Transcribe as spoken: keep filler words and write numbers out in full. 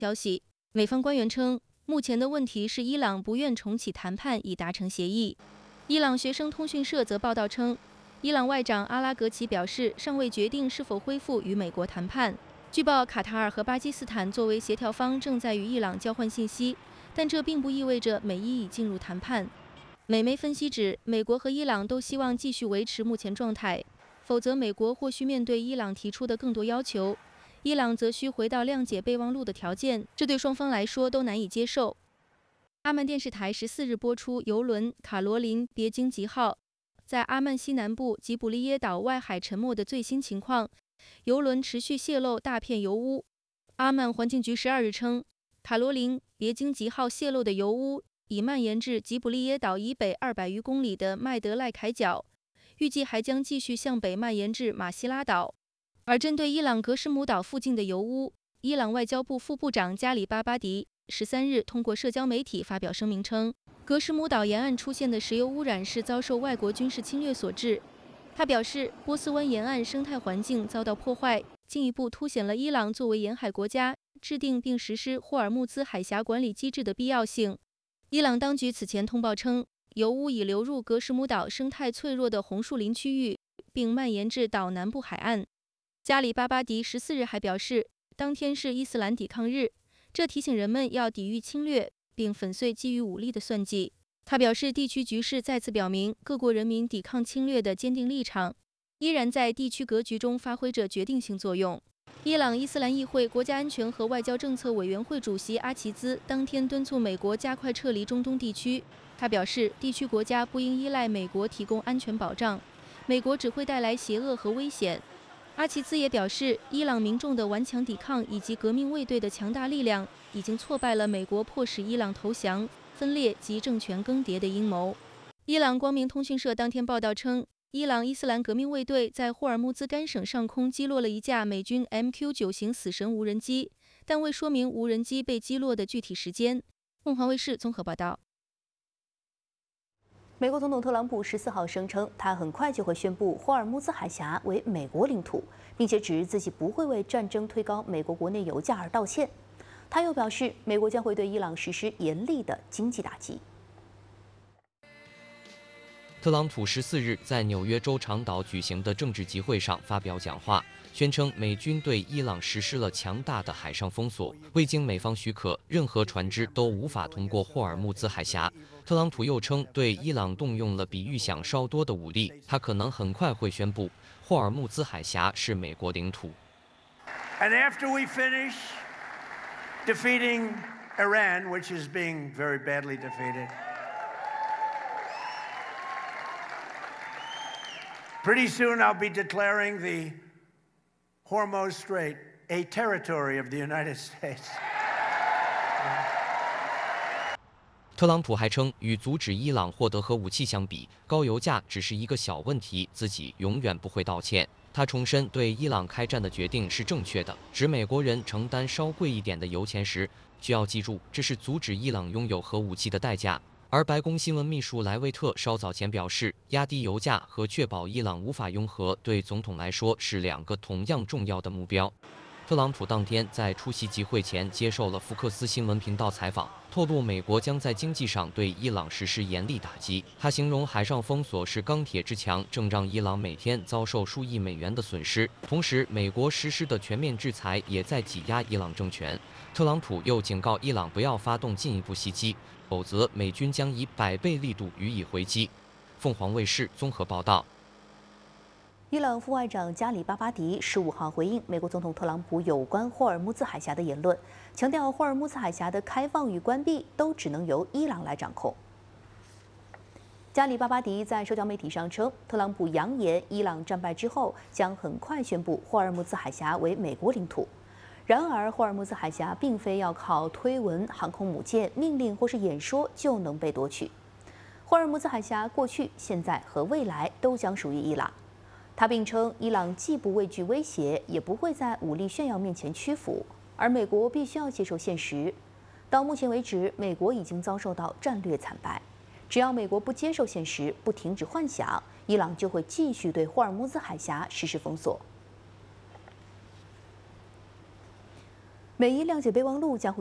消息，美方官员称，目前的问题是伊朗不愿重启谈判以达成协议。伊朗学生通讯社则报道称，伊朗外长阿拉格齐表示，尚未决定是否恢复与美国谈判。据报，卡塔尔和巴基斯坦作为协调方正在与伊朗交换信息，但这并不意味着美伊已进入谈判。美媒分析指，美国和伊朗都希望继续维持目前状态，否则美国或需面对伊朗提出的更多要求。伊朗则需回到谅解备忘录的条件，这对双方来说都难以接受。阿曼电视台十四日播出邮轮卡罗琳·别京吉号在阿曼西南部吉卜利耶岛外海沉没的最新情况，邮轮持续泄漏大片油污。阿曼环境局十二日称，卡罗琳·别京吉号泄漏的油污已蔓延至吉卜利耶岛以北二百余公里的麦德赖凯角，预计还将继续向北蔓延至马希拉岛。而针对伊朗格什姆岛附近的油污，伊朗外交部副部长加里巴巴迪十三日通过社交媒体发表声明称，格什姆岛沿岸出现的石油污染是遭受外国军事侵略所致。他表示，波斯湾沿岸生态环境遭到破坏，进一步凸显了伊朗作为沿海国家制定并实施霍尔木兹海峡管理机制的必要性。伊朗当局此前通报称，油污已流入格什姆岛生态脆弱的红树林区域，并蔓延至岛南部海岸。加里巴巴迪十四日还表示，当天是伊斯兰抵抗日，这提醒人们要抵御侵略，并粉碎基于武力的算计。他表示，地区局势再次表明各国人民抵抗侵略的坚定立场，依然在地区格局中发挥着决定性作用。伊朗伊斯兰议会国家安全和外交政策委员会主席阿齐兹当天敦促美国加快撤离中东地区。他表示，地区国家不应依赖美国提供安全保障，美国只会带来邪恶和危险。阿齐兹也表示，伊朗民众的顽强抵抗以及革命卫队的强大力量，已经挫败了美国迫使伊朗投降、分裂及政权更迭的阴谋。伊朗光明通讯社当天报道称，伊朗伊斯兰革命卫队在霍尔木兹干省上空击落了一架美军 M Q 九 型死神无人机，但未说明无人机被击落的具体时间。凤凰卫视综合报道。 美国总统特朗普十四号声称，他很快就会宣布霍尔木兹海峡为美国领土，并且指自己不会为战争推高美国国内油价而道歉。他又表示，美国将会对伊朗实施严厉的经济打击。 特朗普十四日在纽约州长岛举行的政治集会上发表讲话，宣称美军对伊朗实施了强大的海上封锁，未经美方许可，任何船只都无法通过霍尔木兹海峡。特朗普又称，对伊朗动用了比预想稍多的武力，他可能很快会宣布霍尔木兹海峡是美国领土。 And after we finish defeating Iran, which is being very badly defeated, pretty soon I'll be declaring the Hormuz Strait a territory of the United States. 特朗普还称，与阻止伊朗获得核武器相比，高油价只是一个小问题，自己永远不会道歉。他重申对伊朗开战的决定是正确的，指美国人承担稍贵一点的油钱时，需要记住，这是阻止伊朗拥有核武器的代价。而白宫新闻秘书莱维特稍早前表示，压低油价和确保伊朗无法拥核，对总统来说是两个同样重要的目标。特朗普当天在出席集会前接受了福克斯新闻频道采访，透露美国将在经济上对伊朗实施严厉打击。他形容海上封锁是钢铁之墙，正让伊朗每天遭受数亿美元的损失。同时，美国实施的全面制裁也在挤压伊朗政权。特朗普又警告伊朗不要发动进一步袭击，否则美军将以百倍力度予以回击。凤凰卫视综合报道。 伊朗副外长加里巴巴迪十五号回应美国总统特朗普有关霍尔木兹海峡的言论，强调霍尔木兹海峡的开放与关闭都只能由伊朗来掌控。加里巴巴迪在社交媒体上称，特朗普扬言伊朗战败之后将很快宣布霍尔木兹海峡为美国领土。然而，霍尔木兹海峡并非要靠推文、航空母舰、命令或是演说就能被夺取。霍尔木兹海峡过去、现在和未来都将属于伊朗。他并称，伊朗既不畏惧威胁，也不会在武力炫耀面前屈服，而美国必须要接受现实。到目前为止，美国已经遭受到战略惨败。只要美国不接受现实，不停止幻想，伊朗就会继续对霍尔木兹海峡实施封锁。 美伊谅解备忘录将会。